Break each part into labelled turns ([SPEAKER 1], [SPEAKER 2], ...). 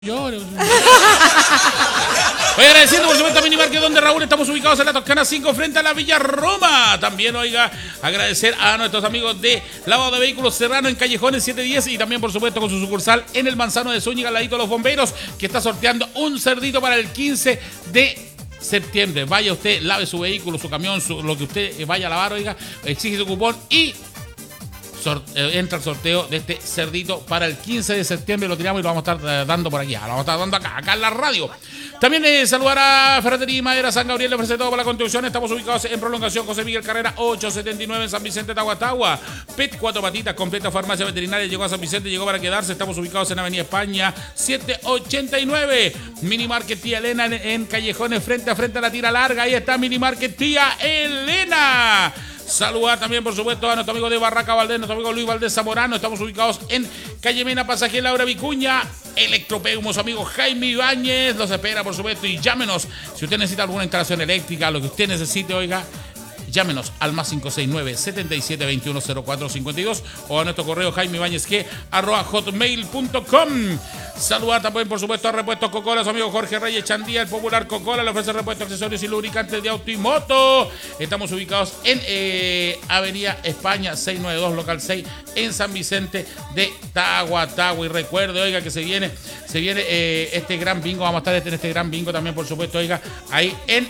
[SPEAKER 1] Oye, agradeciendo por supuesto a Minimarket donde Raúl, estamos ubicados en la Toscana 5 frente a la Villa Roma. También, oiga, agradecer a nuestros amigos de Lavado de Vehículos Serrano en Callejones 710 y también por supuesto con su sucursal en el Manzano de Zúñiga, al ladito de los bomberos, que está sorteando un cerdito para el 15 de septiembre. Vaya usted, lave su vehículo, su camión, lo que usted vaya a lavar, oiga, exige su cupón y entra el sorteo de este cerdito para el 15 de septiembre. Lo tiramos y lo vamos a estar dando por aquí. Lo vamos a estar dando acá en la radio. También saludar a Ferretería y Madera San Gabriel, le ofrece todo para la construcción. Estamos ubicados en Prolongación José Miguel Carrera 879 en San Vicente, Tahuatahua. PET 4 patitas, completa farmacia veterinaria. Llegó a San Vicente, llegó para quedarse. Estamos ubicados en Avenida España 789. Minimarket Tía Elena en Callejones frente a la tira larga. Ahí está Minimarket Tía Elena. Saludar también, por supuesto, a nuestro amigo de Barraca Valdés, nuestro amigo Luis Valdés Zamorano. Estamos ubicados en Calle Mena, Pasaje Laura Vicuña. Electropeumos, amigo Jaime Ibáñez. Los espera, por supuesto, y llámenos. Si usted necesita alguna instalación eléctrica, lo que usted necesite, oiga, llámenos al más 569-7721-0452 o a nuestro correo jaimeibañezg@hotmail.com. Saludar también, por supuesto, a Repuestos Cocola, su amigo Jorge Reyes Chandía, el popular Cocola, le ofrece repuestos, accesorios y lubricantes de auto y moto. Estamos ubicados en Avenida España 692, local 6, en San Vicente de Tahuatahua. Y recuerde, oiga, que se viene este gran bingo, vamos a estar en este gran bingo también, por supuesto, oiga, ahí en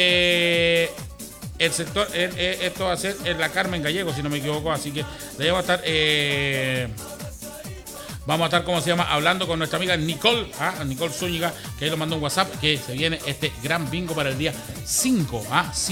[SPEAKER 1] el sector, esto va a ser en la Carmen Gallego, si no me equivoco, así que de ahí vamos a estar, ¿cómo se llama? Hablando con nuestra amiga Nicole Zúñiga, que ahí nos mandó un WhatsApp, que se viene este gran bingo para el día 5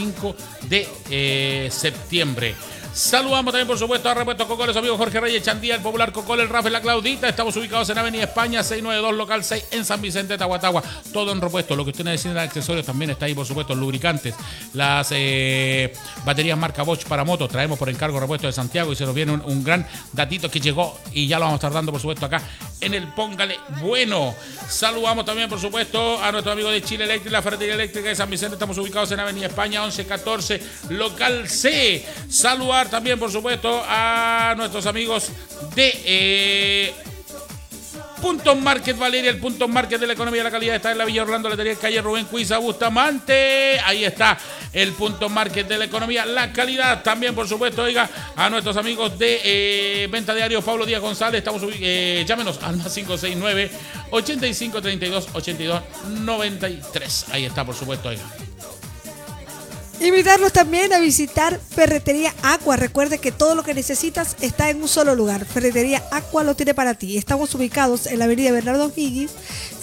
[SPEAKER 1] de septiembre. Saludamos también, por supuesto, a Repuestos Cocola, su amigo Jorge Reyes Chandía, el popular Cocola, el Rafael, la Claudita. Estamos ubicados en Avenida España 692, local 6, en San Vicente de Tahuatahua. Todo en repuesto. Lo que usted necesita de accesorios también está ahí, por supuesto, lubricantes, las baterías marca Bosch para moto. Traemos por encargo repuesto de Santiago y se nos viene un gran datito que llegó y ya lo vamos a estar dando, por supuesto, acá en el Póngale Bueno. Saludamos también, por supuesto, a nuestro amigo de Chile Electric, la ferretería eléctrica de San Vicente. Estamos ubicados en Avenida España 1114, local C. Saludar también, por supuesto, a nuestros amigos de Punto Market Valeria, el Punto Market de la economía y la calidad. Está en la Villa Orlando, Letería, calle Rubén Cuiza Bustamante. Ahí está el Punto Market de la economía, la calidad. También, por supuesto, oiga, a nuestros amigos de Venta Diario Pablo Díaz González. Estamos llámenos al más 569 8532 8293. Ahí está, por supuesto, oiga.
[SPEAKER 2] Invitarlos también a visitar Ferretería Aqua. Recuerde que todo lo que necesitas está en un solo lugar. Ferretería Aqua lo tiene para ti. Estamos ubicados en la avenida Bernardo Higgins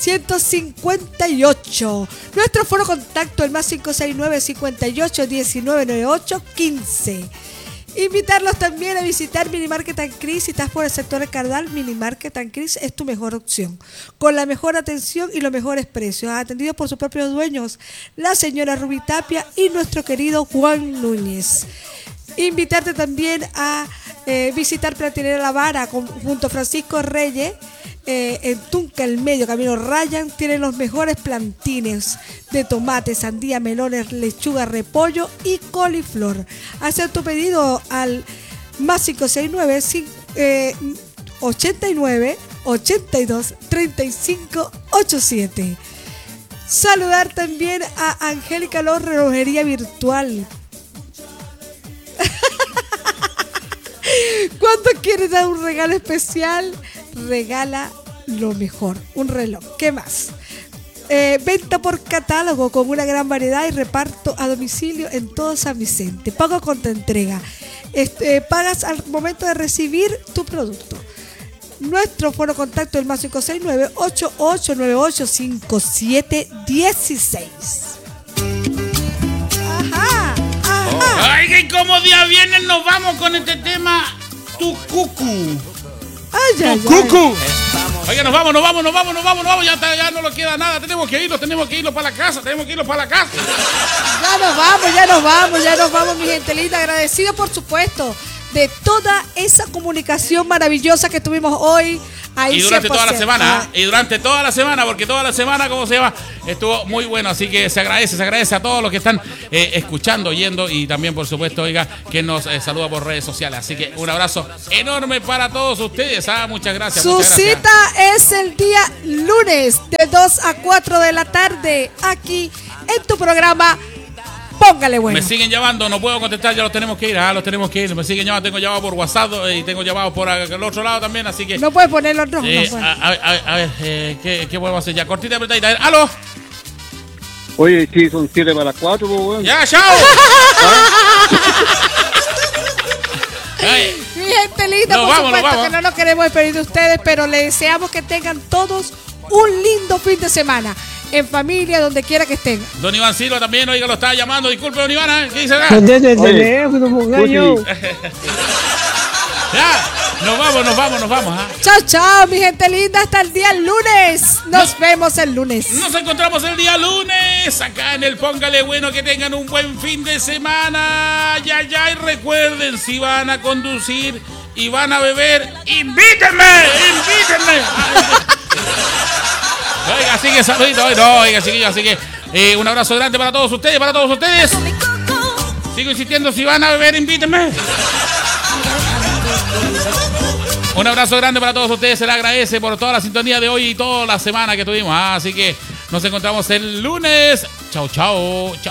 [SPEAKER 2] 158. Nuestro foro contacto el más 569 58 19 98 15. Invitarlos también a visitar Minimarket and Cris. Si estás por el sector del Cardal, Minimarket and Cris es tu mejor opción. Con la mejor atención y los mejores precios. Atendidos por sus propios dueños, la señora Rubí Tapia y nuestro querido Juan Núñez. Invitarte también a visitar Platinera La Vara junto a Francisco Reyes. En Tunca, el medio camino Ryan, tienen los mejores plantines de tomate, sandía, melones, lechuga, repollo y coliflor. Hacer tu pedido al más 569 89 82 35 87. Saludar también a Angélica Lor, relojería virtual. Cuando quieres dar un regalo especial, regala lo mejor, un reloj. ¿Qué más? Venta por catálogo con una gran variedad y reparto a domicilio en todo San Vicente. Pago contra entrega. Pagas al momento de recibir tu producto. Nuestro foro contacto es el más 569 8898 5716. Ajá.
[SPEAKER 1] Oiga, y como día viernes nos vamos con este tema, tu cucu.
[SPEAKER 2] Ay.
[SPEAKER 1] Oiga, nos vamos, ya no nos queda nada, tenemos que irnos para la casa,
[SPEAKER 2] Ya nos vamos, mi gente linda, agradecido por supuesto de toda esa comunicación maravillosa que tuvimos hoy Ahí
[SPEAKER 1] y durante toda la
[SPEAKER 2] 100%.
[SPEAKER 1] semana, y durante toda la semana, porque toda la semana, ¿cómo se llama? Estuvo muy bueno, así que se agradece a todos los que están escuchando, oyendo y también, por supuesto, oiga, que nos saluda por redes sociales. Así que un abrazo enorme para todos ustedes. Muchas gracias.
[SPEAKER 2] Su
[SPEAKER 1] muchas gracias.
[SPEAKER 2] cita es el día lunes de 2 a 4 de la tarde aquí en tu programa Póngale Bueno.
[SPEAKER 1] Me siguen llamando, no puedo contestar, ya los tenemos que ir, me siguen llamando, tengo llamado por WhatsApp y tengo llamado por el otro lado también, así que...
[SPEAKER 2] No puede ponerlo otro. No puede.
[SPEAKER 1] A ver, ¿qué podemos hacer ya? Cortita, apretadita, a ver, ¡aló!
[SPEAKER 3] Oye, sí, son 7 para las 4, pues, weón.
[SPEAKER 1] ¡Ya, chao! Ay,
[SPEAKER 2] Mi gente linda,
[SPEAKER 1] Nos
[SPEAKER 2] por
[SPEAKER 1] vamos,
[SPEAKER 2] supuesto que no nos queremos despedir de ustedes, pero les deseamos que tengan todos un lindo fin de semana, en familia, donde quiera que estén.
[SPEAKER 1] don Iván Silva también, oiga, lo estaba llamando, disculpe, don Iván, ¿qué dice acá?
[SPEAKER 4] Prendete el
[SPEAKER 3] Oye,
[SPEAKER 4] teléfono, pues, gallo.
[SPEAKER 1] Ya, nos vamos,
[SPEAKER 2] Chao, chao, mi gente linda, hasta el día lunes. Nos vemos el lunes.
[SPEAKER 1] Nos encontramos el día lunes acá en el Póngale Bueno. Que tengan un buen fin de semana. Ya, y recuerden, si van a conducir y van a beber, invítenme. Oiga, así que saludito. Oiga, chiquillos, así que un abrazo grande para todos ustedes. Sigo insistiendo, si van a beber, invítenme. Un abrazo grande para todos ustedes, se les agradece por toda la sintonía de hoy y toda la semana que tuvimos. Así que nos encontramos el lunes. Chao.